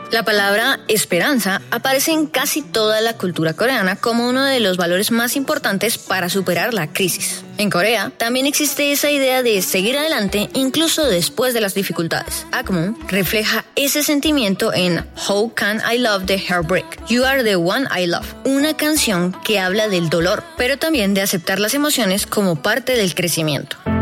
La palabra esperanza aparece en casi toda la cultura coreana como uno de los valores más importantes para superar la crisis. En Corea también existe esa idea de seguir adelante incluso después de las dificultades. Akmun refleja ese sentimiento en How Can I Love the Heartbreak? You Are the One I Love, una canción que habla del dolor, pero también de aceptar las emociones como parte del crecimiento.